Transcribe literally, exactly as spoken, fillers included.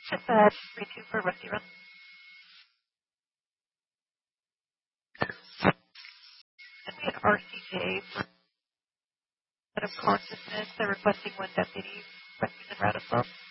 Just uh, three two for Rusty Run. And we had R C J for set of consciousness. They're requesting one deputy, Refuge and Route as well.